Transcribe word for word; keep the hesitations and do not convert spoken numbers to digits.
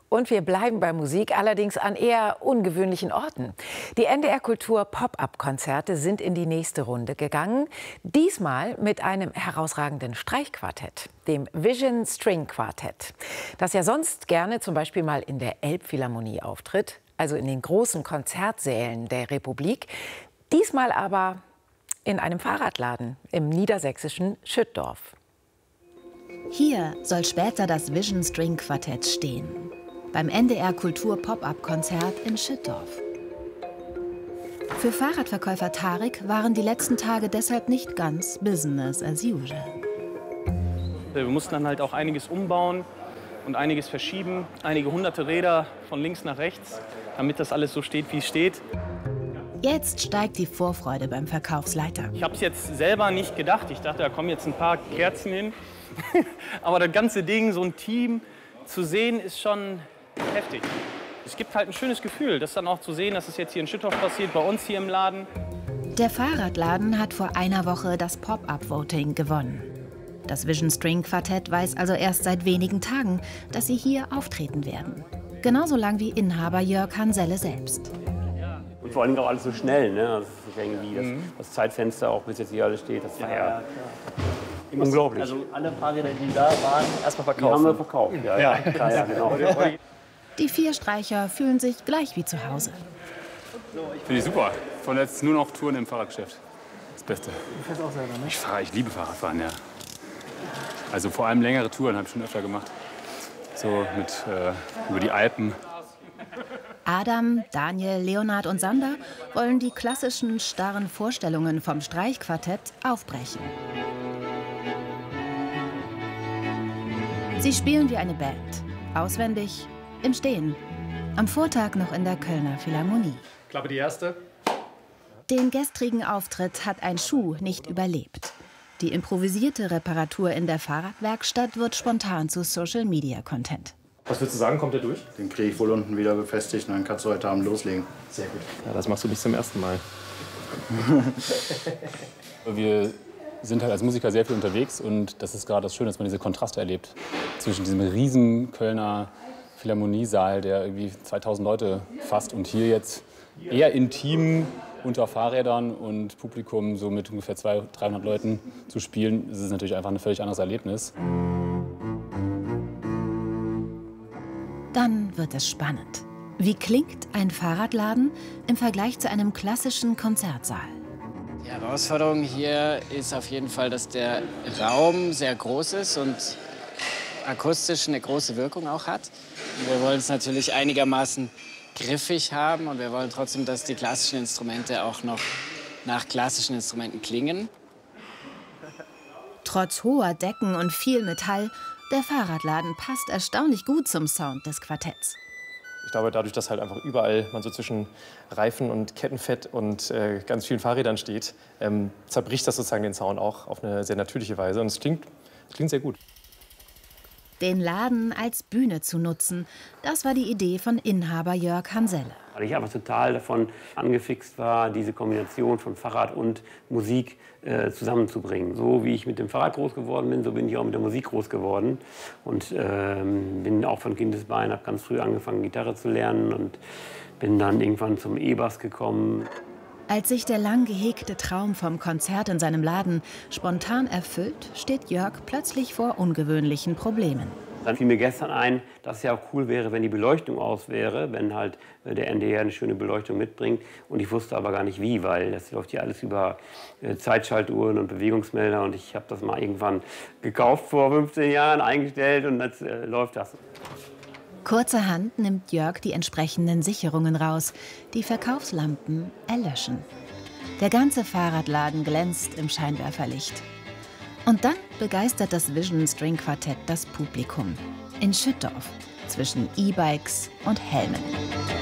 Und wir bleiben bei Musik, allerdings an eher ungewöhnlichen Orten. Die N D R Kultur Pop-up-Konzerte sind in die nächste Runde gegangen. Diesmal mit einem herausragenden Streichquartett, dem Vision String Quartett, das ja sonst gerne zum Beispiel mal in der Elbphilharmonie auftritt, also in den großen Konzertsälen der Republik. Diesmal aber in einem Fahrradladen im niedersächsischen Schüttdorf. Hier soll später das Vision String Quartett stehen. Beim N D R Kultur Pop-up-Konzert in Schüttdorf. Für Fahrradverkäufer Tarek waren die letzten Tage deshalb nicht ganz Business as usual. Wir mussten dann halt auch einiges umbauen und einiges verschieben. Einige hunderte Räder von links nach rechts, damit das alles so steht, wie es steht. Jetzt steigt die Vorfreude beim Verkaufsleiter. Ich habe es jetzt selber nicht gedacht. Ich dachte, da kommen jetzt ein paar Kerzen hin. Aber das ganze Ding, so ein Team zu sehen, ist schon heftig. Es gibt halt ein schönes Gefühl, das dann auch zu sehen, dass es jetzt hier in Schüttdorf passiert, bei uns hier im Laden. Der Fahrradladen hat vor einer Woche das Pop-up-Voting gewonnen. Das Vision String Quartett weiß also erst seit wenigen Tagen, dass sie hier auftreten werden. Genauso lang wie Inhaber Jörg Hanselle selbst. Und vor allem auch alles so schnell, ne? Also irgendwie das, mhm. das Zeitfenster, auch bis jetzt hier alles steht, das war ja, ja unglaublich. Also alle Fahrräder, die da waren, erstmal verkaufen. Die haben wir verkauft, ja. ja. ja. ja genau. Die vier Streicher fühlen sich gleich wie zu Hause. Finde ich super. Von jetzt nur noch Touren im Fahrradgeschäft. Das Beste. Du fährst auch selber, ne? Ich fahre, ich liebe Fahrradfahren, ja. Also vor allem längere Touren habe ich schon öfter gemacht. So mit äh, über die Alpen. Adam, Daniel, Leonhard und Sander wollen die klassischen, starren Vorstellungen vom Streichquartett aufbrechen. Sie spielen wie eine Band, auswendig, im Stehen. Am Vortag noch in der Kölner Philharmonie. Klappe die erste. Den gestrigen Auftritt hat ein Schuh nicht überlebt. Die improvisierte Reparatur in der Fahrradwerkstatt wird spontan zu Social-Media-Content. Was würdest du sagen, kommt er durch? Den kriege ich wohl unten wieder befestigt und dann kannst du heute Abend loslegen. Sehr gut. Ja, das machst du nicht zum ersten Mal. Wir sind halt als Musiker sehr viel unterwegs und das ist gerade das Schöne, dass man diese Kontraste erlebt. Zwischen diesem riesen Kölner Philharmoniesaal, der irgendwie zweitausend Leute fasst und hier jetzt eher intim unter Fahrrädern und Publikum so mit ungefähr zweihundert, dreihundert Leuten zu spielen, das ist natürlich einfach ein völlig anderes Erlebnis. Dann wird es spannend. Wie klingt ein Fahrradladen im Vergleich zu einem klassischen Konzertsaal? Die Herausforderung hier ist auf jeden Fall, dass der Raum sehr groß ist und akustisch eine große Wirkung auch hat. Wir wollen es natürlich einigermaßen griffig haben und wir wollen trotzdem, dass die klassischen Instrumente auch noch nach klassischen Instrumenten klingen. Trotz hoher Decken und viel Metall, der Fahrradladen passt erstaunlich gut zum Sound des Quartetts. Ich glaube, dadurch, dass halt einfach überall man so zwischen Reifen und Kettenfett und äh, ganz vielen Fahrrädern steht, ähm, zerbricht das sozusagen den Sound auch auf eine sehr natürliche Weise. Und es klingt, es klingt sehr gut. Den Laden als Bühne zu nutzen, das war die Idee von Inhaber Jörg Hanselle. Weil ich einfach total davon angefixt war, diese Kombination von Fahrrad und Musik äh, zusammenzubringen. So wie ich mit dem Fahrrad groß geworden bin, so bin ich auch mit der Musik groß geworden. Und ähm, bin auch von Kindesbein, habe ganz früh angefangen, Gitarre zu lernen und bin dann irgendwann zum E-Bass gekommen. Als sich der lang gehegte Traum vom Konzert in seinem Laden spontan erfüllt, steht Jörg plötzlich vor ungewöhnlichen Problemen. Dann fiel mir gestern ein, dass es ja auch cool wäre, wenn die Beleuchtung aus wäre, wenn halt der N D R eine schöne Beleuchtung mitbringt. Und ich wusste aber gar nicht wie, weil das läuft ja alles über Zeitschaltuhren und Bewegungsmelder. Und ich habe das mal irgendwann gekauft vor fünfzehn Jahren, eingestellt und jetzt äh, läuft das. Kurzerhand nimmt Jörg die entsprechenden Sicherungen raus. Die Verkaufslampen erlöschen. Der ganze Fahrradladen glänzt im Scheinwerferlicht. Und dann begeistert das Vision String Quartett das Publikum. In Schüttdorf, zwischen E-Bikes und Helmen.